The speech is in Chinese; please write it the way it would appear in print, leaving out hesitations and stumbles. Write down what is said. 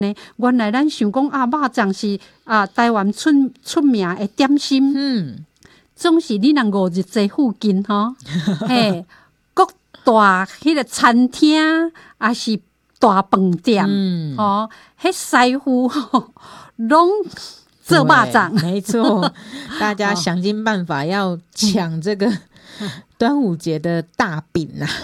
原来咱想讲肉粽是台湾出名的点心，总是你若5日节附近吼，嘿，各大迄个餐厅也是大饭店，迄师傅拢做肉粽， 没错，大家想尽办法要抢这个端午节的大饼啊。